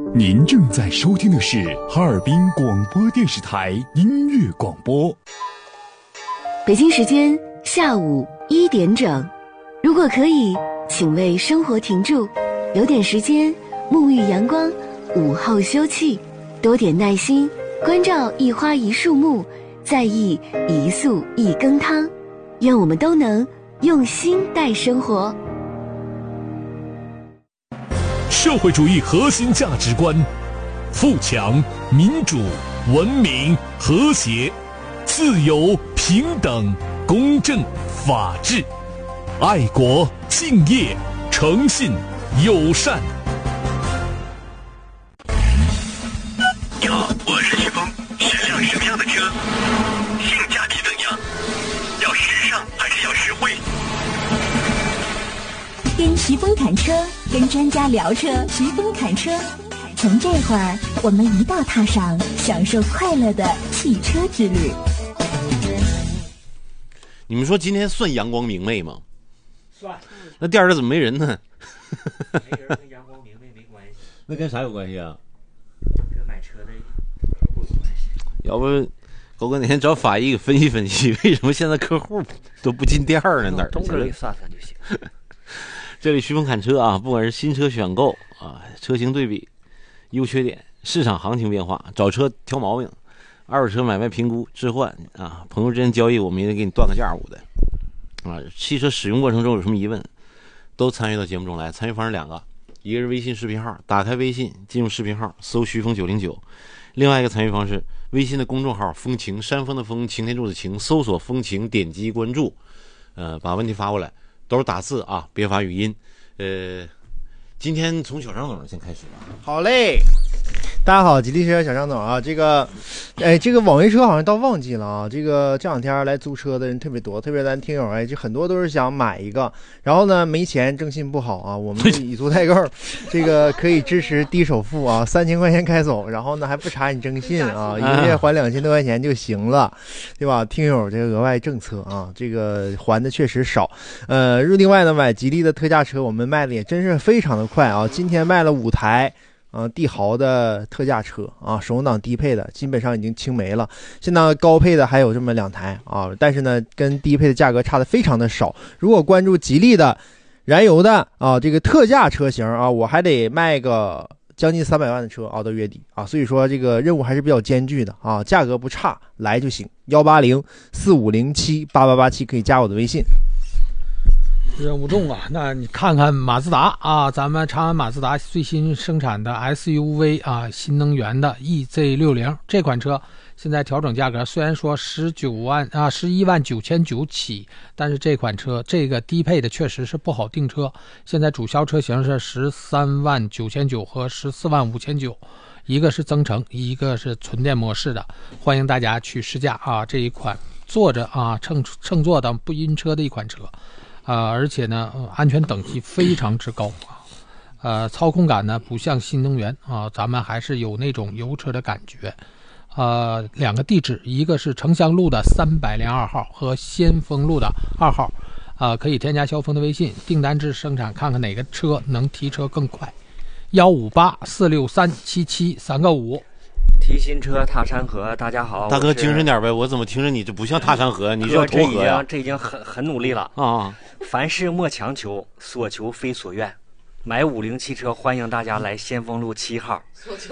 您正在收听的是哈尔滨广播电视台音乐广播。 北京时间下午1点整，如果可以，请为生活停住，留点时间沐浴阳光，午后休憩，多点耐心，关照一花一树木，在意一粟一羹汤。愿我们都能用心待生活。 社会主义核心价值观：富强、民主、文明、和谐、自由、平等、公正、法治、爱国、敬业、诚信、友善。 你好，我是徐峰，是辆什么样的车？性价比怎样？要时尚还是要实惠？ 跟徐峰谈车，跟专家聊车，徐峰谈车。从这会儿，我们一道踏上享受快乐的汽车之旅。 你们说今天算阳光明媚吗？ 算。 那店儿怎么没人呢？ 没人跟阳光明媚没关系。 那跟啥有关系啊？ 跟买车的客户有关系。 要不狗哥哪天找法医给分析分析，为什么现在客户都不进店儿呢？哪儿东哥给算算就行。 这里徐峰侃车啊，不管是新车选购啊、车型对比、优缺点、市场行情变化、找车挑毛病、二手车买卖评估、置换啊，朋友之间交易，我们也得给你断个价五的啊。汽车使用过程中有什么疑问，都参与到节目中来。参与方式2个，一个是微信视频号，打开微信进入视频号搜徐峰909，另外一个参与方式，微信的公众号风晴，山峰的风，擎天柱的擎，搜索风晴，点击关注，把问题发过来。都是打字啊，别发语音。今天从小张总先开始吧。 好嘞，大家好，吉利车小张总啊，这个网约车好像到旺季了啊，这两天来租车的人特别多，特别咱听友就很多都是想买一个，然后呢没钱，征信不好啊，我们以租代购，这个可以支持低首付啊，3000块钱开走，然后呢还不查你征信啊，一个月还2000多块钱就行了，对吧？听友这个额外政策啊，这个还的确实少。另外呢，买吉利的特价车我们卖的也真是非常的快啊，今天卖了5台。帝豪的特价车啊，手动挡低配的基本上已经清没了，现在高配的还有这么2台啊，但是呢跟低配的价格差的非常的少。如果关注吉利的燃油的啊这个特价车型啊，我还得卖个将近300万的车熬到月底啊，所以说这个任务还是比较艰巨的啊，价格不差来就行，18045078887可以加我的微信。 任务重啊，那你看看马自达啊，咱们长安马自达最新生产的 SUV 啊，新能源的 EZ60 这款车，现在调整价格，虽然说119900起，但是这款车这个低配的确实是不好订车，现在主销车型是139900和145900，一个是增程，一个是纯电模式的，欢迎大家去试驾啊，这一款坐着啊乘坐的不晕车的一款车。而且呢，安全等级非常之高啊，操控感呢不像新能源啊，咱们还是有那种油车的感觉。2个地址，一个是城乡路的302号和先锋路的2号，可以添加肖峰的微信，订单至生产，看看哪个车能提车更快。158463773个5。 提新车踏山河，大家好， 大哥精神点呗，我怎么听着你这不像踏山河，你叫投河呀？ 这已经很努力了啊！凡事莫强求，所求非所愿。买50汽车，欢迎大家来先锋路7号。